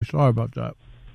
Sorry about that.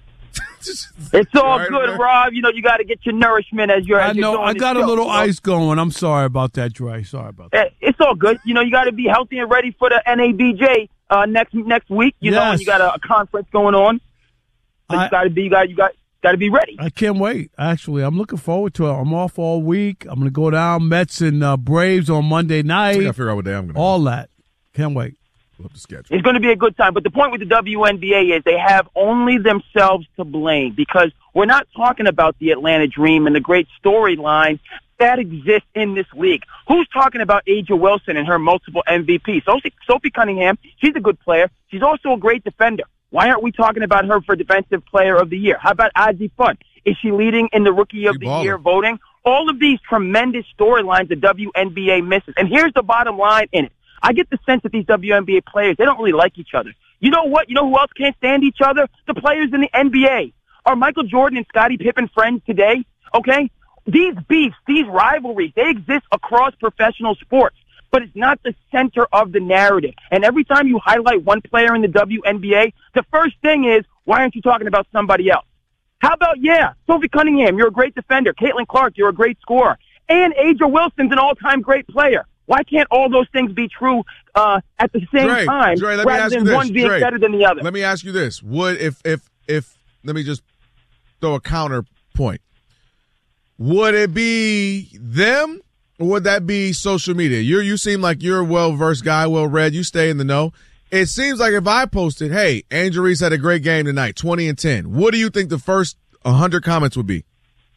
It's all good, Rob. You know, you got to get your nourishment as you're. I know. I got a little ice going. I'm sorry about that, Dre. Sorry about that. It's all good. You know, you got to be healthy and ready for the NABJ next week. You know, and you got a conference going on. So you got to be ready. I can't wait. Actually, I'm looking forward to it. I'm off all week. I'm going to go down Mets and Braves on Monday night. I got to figure out what day I'm going to. All that. Can't wait. The schedule. It's going to be a good time. But the point with the WNBA is they have only themselves to blame, because we're not talking about the Atlanta Dream and the great storyline that exists in this league. Who's talking about A'ja Wilson and her multiple MVPs? Sophie Cunningham, she's a good player. She's also a great defender. Why aren't we talking about her for Defensive Player of the Year? How about Ozzie Fudd? Is she leading in the Rookie of the Year voting? All of these tremendous storylines the WNBA misses. And here's the bottom line in it. I get the sense that these WNBA players, they don't really like each other. You know what? You know who else can't stand each other? The players in the NBA. Are Michael Jordan and Scottie Pippen friends today? Okay? These beefs, these rivalries, they exist across professional sports, but it's not the center of the narrative. And every time you highlight one player in the WNBA, the first thing is, why aren't you talking about somebody else? How about, Sophie Cunningham, you're a great defender. Caitlin Clark, you're a great scorer. And A'ja Wilson's an all-time great player. Why can't all those things be true at the same time, rather than one being better than the other? Let me ask you this: Would if let me just throw a counterpoint? Would it be them, or would that be social media? You seem like you're a well-versed guy, well-read. You stay in the know. It seems like if I posted, "Hey, Angel Reese had a great game tonight, 20 and 10," what do you think the first 100 comments would be?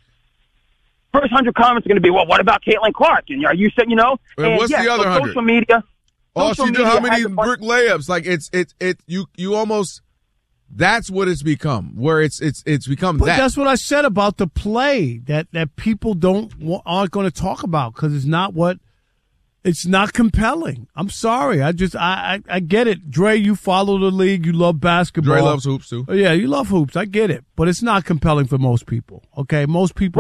First 100 comments are going to be, well, what about Caitlin Clark? And are you saying, And what's the other 100? Social media. Oh, she do how many brick layups? Like you almost. That's what it's become. Where it's become. But that's what I said about the play that people aren't going to talk about, because it's not compelling. I'm sorry. I get it. Dre, you follow the league. You love basketball. Dre loves hoops too. Yeah, you love hoops. I get it. But it's not compelling for most people. Okay? Most people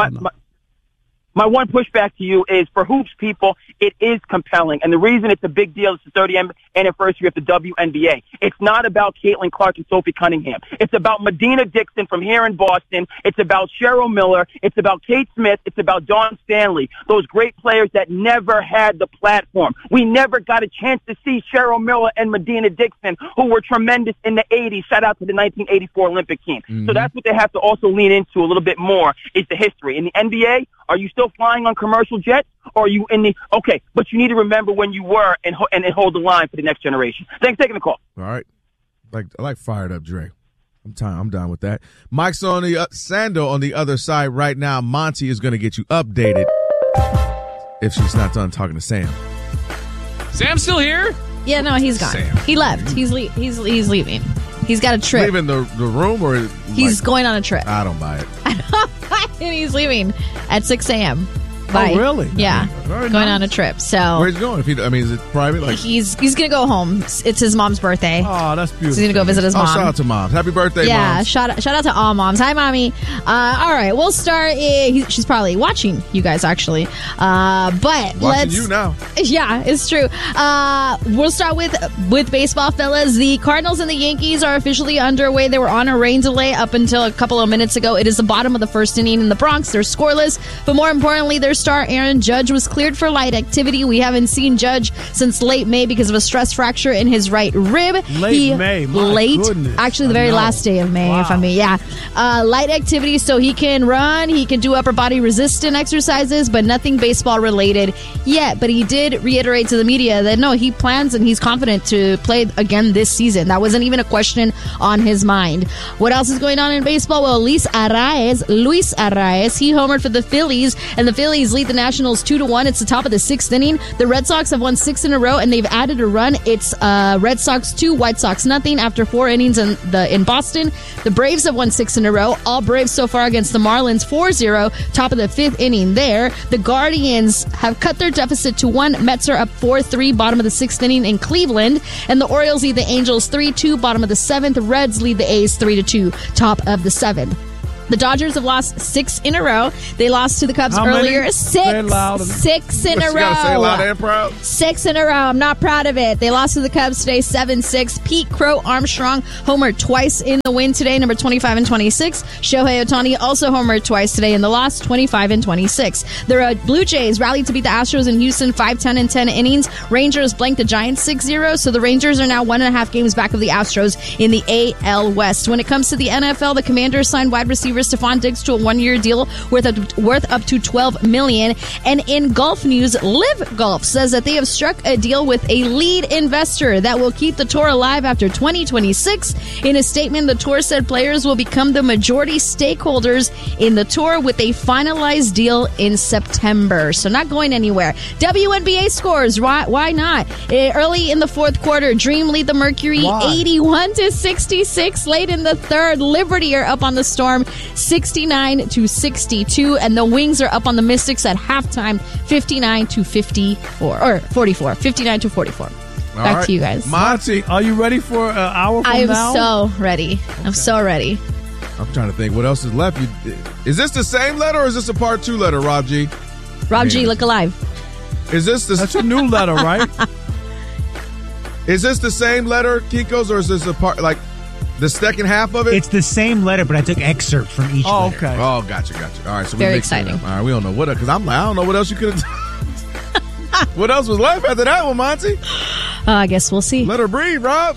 My one pushback to you is, for hoops people, it is compelling. And the reason it's a big deal is the 30th anniversary of the WNBA. It's not about Caitlin Clark and Sophie Cunningham. It's about Medina Dixon from here in Boston. It's about Cheryl Miller. It's about Kate Smith. It's about Dawn Stanley. Those great players that never had the platform. We never got a chance to see Cheryl Miller and Medina Dixon, who were tremendous in the 80s. Shout out to the 1984 Olympic team. Mm-hmm. So that's what they have to also lean into a little bit more, is the history. In the NBA, are you still flying on commercial jets, or are you in the – okay, but you need to remember when you were and hold the line for the next generation. Thanks for taking the call. All right. I like fired up Dre. I'm done with that. Mike's on the Sando on the other side right now. Monty is going to get you updated if she's not done talking to Sam. Sam's still here? Yeah, no, he's gone. Sam. He left. He's leaving. He's got a trip. Leaving the room, or he's going on a trip. I don't buy it. And he's leaving at 6 a.m. Oh, really? Yeah. Going on a trip. So where's he going? Is it private? Like, he's gonna go home. It's his mom's birthday. Oh, that's beautiful. So he's gonna go visit his mom. Shout out to moms. Happy birthday, yeah, moms. shout out to all moms. Hi, mommy. All right, we'll start. She's probably watching you guys, actually. But watching you now. Yeah, it's true. We'll start with baseball, fellas. The Cardinals and the Yankees are officially underway. They were on a rain delay up until a couple of minutes ago. It is the bottom of the first inning in the Bronx. They're scoreless, but more importantly, their star Aaron Judge was cleared for light activity. We haven't seen Judge since late May because of a stress fracture in his right rib. Late May, my goodness. Actually, the very last day of May, if I may. Yeah, light activity, so he can run, he can do upper body resistant exercises, but nothing baseball related yet. But he did reiterate to the media that no, he plans and he's confident to play again this season. That wasn't even a question on his mind. What else is going on in baseball? Well, Luis Arraez, he homered for the Phillies, and the Phillies lead the Nationals 2-1. It's the top of the sixth inning. The Red Sox have won 6 in a row, and they've added a run. It's Red Sox 2, White Sox nothing after 4 innings in Boston. The Braves have won 6 in a row. All Braves so far against the Marlins 4-0, top of the 5th inning there. The Guardians have cut their deficit to 1. Mets are up 4-3, bottom of the 6th inning in Cleveland. And the Orioles lead the Angels 3-2, bottom of the 7th. Reds lead the A's 3-2, top of the 7th. The Dodgers have lost 6 in a row. They lost to the Cubs How earlier. many? 6 in a You gotta say it loud row. and proud. 6 in a row. I'm not proud of it. They lost to the Cubs today, 7-6. Pete Crow Armstrong homered twice in the win today, number 25 and 26. Shohei Ohtani also homered twice today in the loss, 25 and 26. The Blue Jays rallied to beat the Astros in Houston, 5-10 in 10 innings. Rangers blanked the Giants 6-0, so the Rangers are now 1.5 games back of the Astros in the AL West. When it comes to the NFL, the Commanders signed wide receiver Stephon Diggs to a 1-year deal worth up to $12 million. And in golf news, Live Golf says that they have struck a deal with a lead investor that will keep the tour alive after 2026. In a statement, the tour said players will become the majority stakeholders in the tour with a finalized deal in September. So not going anywhere. WNBA scores. Why not? Early in the fourth quarter, Dream lead the Mercury 81-66. Late in the third, Liberty are up on the Storm 69-62, and the Wings are up on the Mystics at halftime 59-44. Back to you guys. Monty, are you ready for an hour from now? I'm so ready. I'm so ready. I'm trying to think what else is left. Is this the same letter or is this a part 2 letter, Rob G? Rob G, look alive. Is this That's a new letter, right? Is this the same letter, Kiko's, or is this a part, like the second half of it? It's the same letter, but I took excerpts from each letter. Okay. Oh, gotcha. All right, so Very we mixed it exciting. up. All right, we don't know what, because I'm like, I don't know what else you could have done. What else was left after that one, Monty? I guess we'll see. Let her breathe, Rob.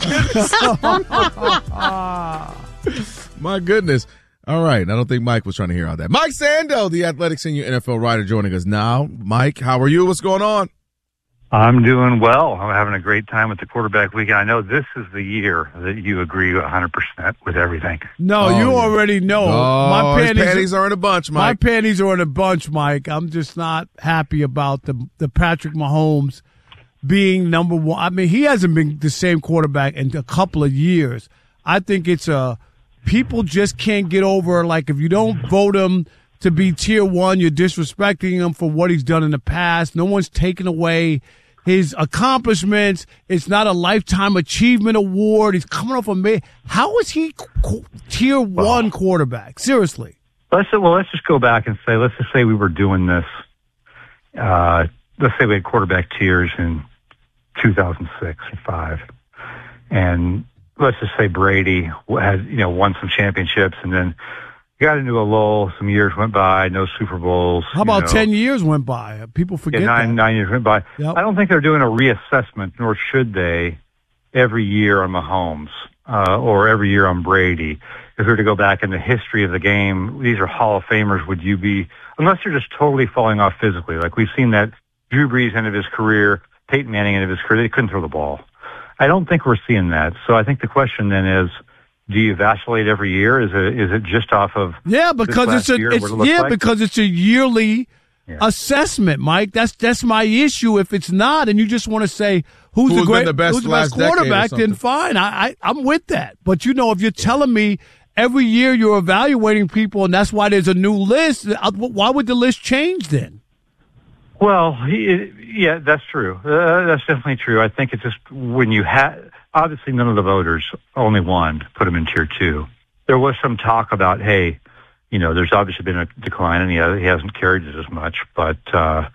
My goodness. All right. I don't think Mike was trying to hear all that. Mike Sando, the Athletic Senior NFL writer, joining us now. Mike, how are you? What's going on? I'm doing well. I'm having a great time with the quarterback weekend. I know this is the year that you agree 100% with everything. No, you already know. Oh, his panties are in a bunch, Mike. My panties are in a bunch, Mike. I'm just not happy about the Patrick Mahomes being number one. I mean, he hasn't been the same quarterback in a couple of years. I think it's people just can't get over, like, if you don't vote him to be tier 1, you're disrespecting him for what he's done in the past. No one's taken away his accomplishments. It's not a lifetime achievement award. He's coming off how is he tier 1 quarterback? Seriously. Let's just go back and say, let's just say we were doing this. Let's say we had quarterback tiers in 2006 or 5, and let's just say Brady had won some championships, and then got into a lull. Some years went by, no Super Bowls. How about 10 years went by? People forget that. 9 years went by. Yep. I don't think they're doing a reassessment, nor should they, every year on Mahomes or every year on Brady. If we were to go back in the history of the game, these are Hall of Famers. Would you be, unless you're just totally falling off physically, like we've seen that Drew Brees end of his career, Peyton Manning end of his career, they couldn't throw the ball. I don't think we're seeing that. So I think the question then is, do you vacillate every year? Is it just off of because it's a yearly assessment, Mike. That's my issue. If it's not, and you just want to say who's the best quarterback, then fine. I'm with that. But if you're telling me every year you're evaluating people, and that's why there's a new list, why would the list change then? Well, yeah, that's true. That's definitely true. I think it's just when you had, obviously none of the voters, only one, put him in tier 2. There was some talk about, hey, there's obviously been a decline and he hasn't carried it as much. But, I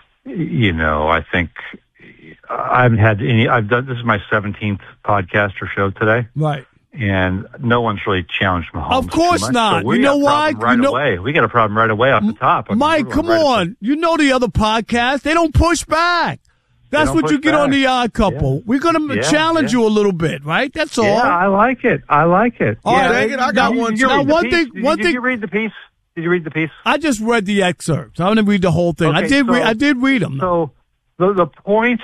think I haven't had this is my 17th podcast or show today. Right. And no one's really challenged Mahomes. Of course not. So you know why? Away. We got a problem right away off the top. Mike, come on. You know the other podcast. They don't push back. That's what you get on the Odd Couple. Yeah. We're going to challenge you a little bit, right? That's all. Yeah, I like it. All right, dang it. I got one. Did you read the piece? Did you read the piece? I just read the excerpts. I didn't read the whole thing. Okay, I did read them. So the point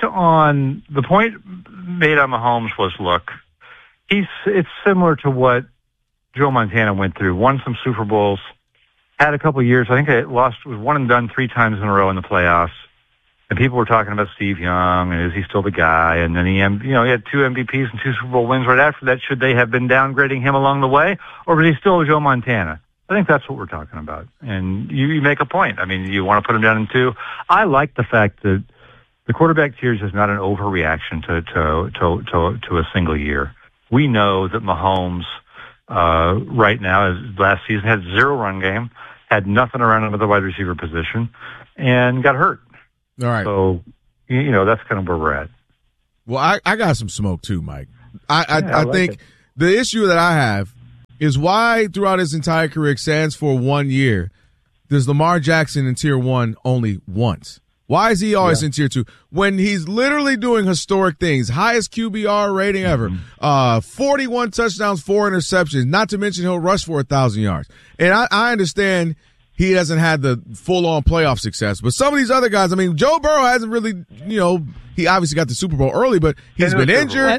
made on Mahomes was, look, it's similar to what Joe Montana went through. Won some Super Bowls, had a couple of years. I think it was one and done 3 times in a row in the playoffs. And people were talking about Steve Young and is he still the guy? And then he had 2 MVPs and 2 Super Bowl wins right after that. Should they have been downgrading him along the way, or was he still Joe Montana? I think that's what we're talking about. And you make a point. I mean, you want to put him down in 2. I like the fact that the quarterback tiers is not an overreaction to a single year. We know that Mahomes right now. Last season had 0 run game, had nothing around him at the wide receiver position, and got hurt. All right. So, that's kind of where we're at. Well, I got some smoke too, Mike. I think the issue that I have is why throughout his entire career, it stands for 1 year, does Lamar Jackson in Tier 1 only once? Why is he always in Tier 2? When he's literally doing historic things, highest QBR rating ever, 41 touchdowns, 4 interceptions, not to mention he'll rush for 1,000 yards. And I understand he hasn't had the full-on playoff success, but some of these other guys, I mean, Joe Burrow hasn't really, he obviously got the Super Bowl early, but he's been injured.